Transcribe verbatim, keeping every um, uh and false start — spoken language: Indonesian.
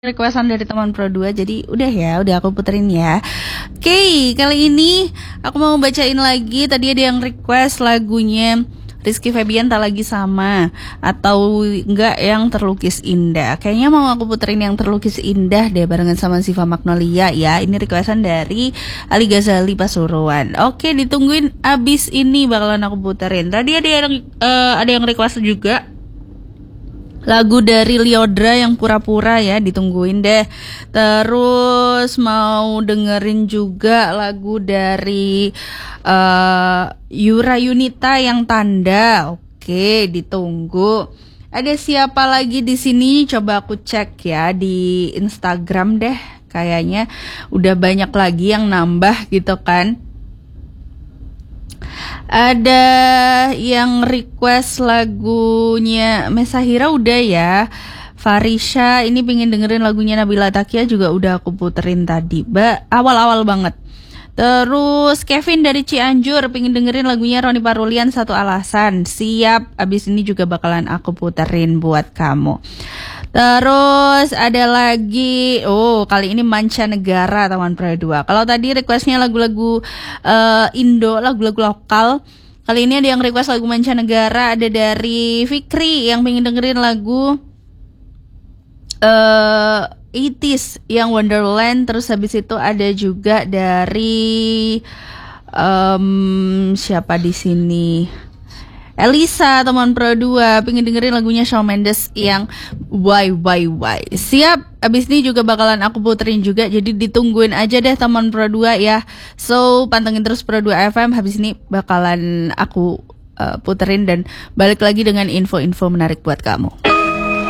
Requestan dari teman Pro dua, jadi udah ya, udah aku puterin ya. Oke, okay, kali ini aku mau bacain lagi. Tadi ada yang request lagunya Rizky Febian, Tak Lagi Sama, atau enggak yang Terlukis Indah. Kayaknya mau aku puterin yang Terlukis Indah deh, barengan sama Siva Magnolia ya. Ini requestan dari Ali Ghazali Pasuruan. Oke, ditungguin abis ini bakalan aku puterin. Tadi ada yang uh, ada yang request juga lagu dari Lyodra yang Pura-Pura ya, ditungguin deh. Terus mau dengerin juga lagu dari uh, Yura Yunita yang Tanda. Oke, ditunggu. Ada siapa lagi di sini? Coba aku cek ya di Instagram deh. Kayaknya udah banyak lagi yang nambah gitu kan. Ada yang request lagunya Mesahira udah ya. Farisha ini pengen dengerin lagunya Nabila Takia juga udah aku puterin tadi, ba awal-awal banget. Terus Kevin dari Cianjur pengen dengerin lagunya Roni Parulian Satu Alasan. Siap, abis ini juga bakalan aku puterin buat kamu. Terus ada lagi, oh kali ini mancanegara teman Pro dua. Kalau tadi requestnya lagu-lagu uh, Indo, lagu-lagu lokal, kali ini ada yang request lagu mancanegara. Ada dari Fikri yang pengen dengerin lagu uh, eighties yang Wonderland. Terus habis itu ada juga dari um, siapa di sini? Elisa teman Pro dua pengen dengerin lagunya Shawn Mendes yang Why Why Why. Siap, abis ini juga bakalan aku puterin juga. Jadi ditungguin aja deh teman Pro dua ya. So pantengin terus Pro dua F M. Habis ini bakalan aku uh, puterin dan balik lagi dengan info-info menarik buat kamu.